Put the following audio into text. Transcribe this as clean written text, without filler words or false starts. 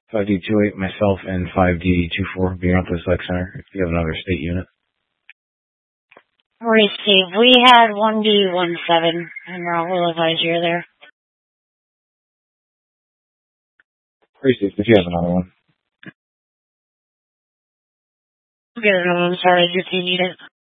5D28, myself, and 5D24 being out to the select center. If you have another state unit. Receive. We had 1D17, and we'll advise you're there. Receive. If you have another one. I'll get another one. Sorry, if you need it.